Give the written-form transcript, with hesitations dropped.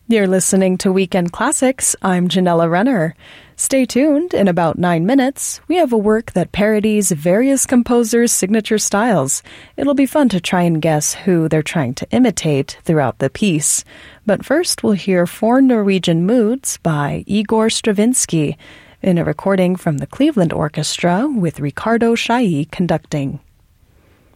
You're listening to Weekend Classics. I'm Janella Renner. Stay tuned. In about 9 minutes, we have a work that parodies various composers' signature styles. It'll be fun to try and guess who they're trying to imitate throughout the piece. But first, we'll hear Four Norwegian Moods by Igor Stravinsky in a recording from the Cleveland Orchestra with Ricardo Chailly conducting.